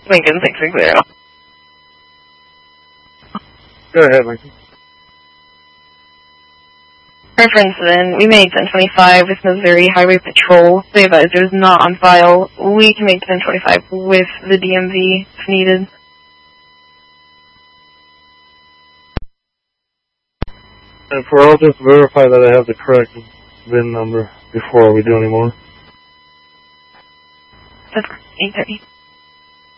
Lincoln 660. Go ahead, Lincoln. Reference then, we make 1025 with Missouri Highway Patrol. The advisor is not on file. We can make 1025 with the DMV if needed. And for all, just verify that I have the correct VIN number before we do any more. That's 830.